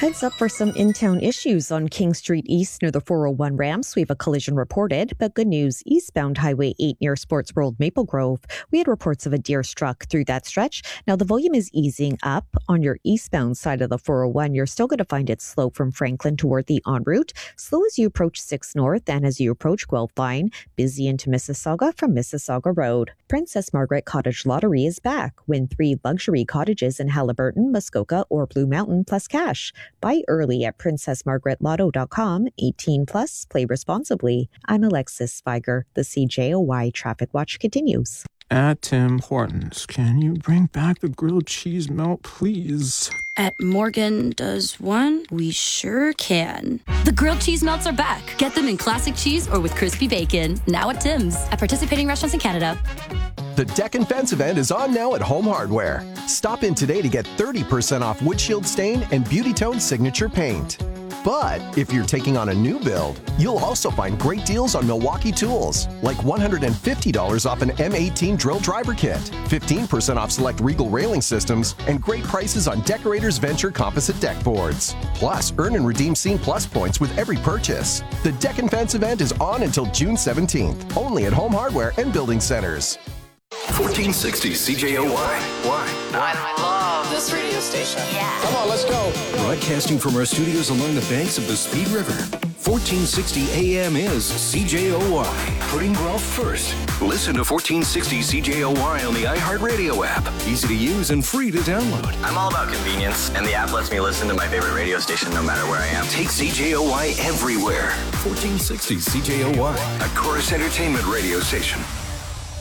Heads up for some in-town issues on King Street East near the 401 ramps. We have a collision reported, but good news, eastbound Highway 8 near Sports World Maple Grove. We had reports of a deer struck through that stretch. Now the volume is easing up. On your eastbound side of the 401, you're still going to find it slow from Franklin toward the en route. Slow as you approach 6 North and as you approach Guelph Line. Busy into Mississauga from Mississauga Road. Princess Margaret Cottage Lottery is back. Win 3 luxury cottages in Haliburton, Muskoka, or Blue Mountain plus cash. Buy early at princessmargaretlotto.com. 18 plus. Play responsibly. I'm Alexis Spiger. The CJOY Traffic Watch continues. At Tim Hortons, can you bring back the grilled cheese melt, please? At Morgan Does One? We sure can. The grilled cheese melts are back. Get them in classic cheese or with crispy bacon. Now at Tim's. At participating restaurants in Canada. The Deck and Fence event is on now at Home Hardware. Stop in today to get 30% off Windshield Stain and Beauty Tone Signature Paint. But if you're taking on a new build, you'll also find great deals on Milwaukee tools, like $150 off an M18 drill driver kit, 15% off select Regal railing systems, and great prices on Decorators Venture composite deck boards. Plus, earn and redeem Scene Plus points with every purchase. The Deck and Fence event is on until June 17th, only at Home Hardware and Building Centers. 1460 CJOY. Why? I love this radio station. Yeah. Come on, let's go. Broadcasting from our studios along the banks of the Speed River. 1460 AM is CJOY. Putting Guelph first. Listen to 1460 CJOY on the iHeartRadio app. Easy to use and free to download. I'm all about convenience, and the app lets me listen to my favorite radio station no matter where I am. Take CJOY everywhere. 1460 CJOY, a Chorus Entertainment radio station.